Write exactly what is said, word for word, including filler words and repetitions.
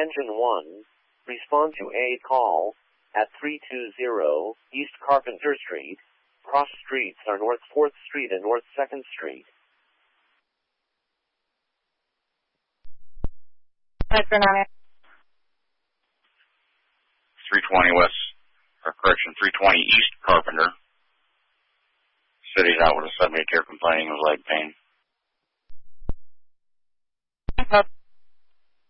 Engine one, respond to a call at three two zero East Carpenter Street. Cross streets are North fourth Street and North second Street. three twenty West, or correction, three twenty East Carpenter. City's out with a seventy care complaining of leg pain.